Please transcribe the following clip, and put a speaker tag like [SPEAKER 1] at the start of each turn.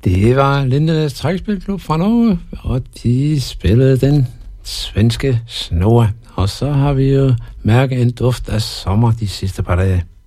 [SPEAKER 1] Det var Lindenes Trækspilklub fra Norge, og de spillede den svenske snore. Og så har vi jo mærket en duft af sommer de sidste par dage.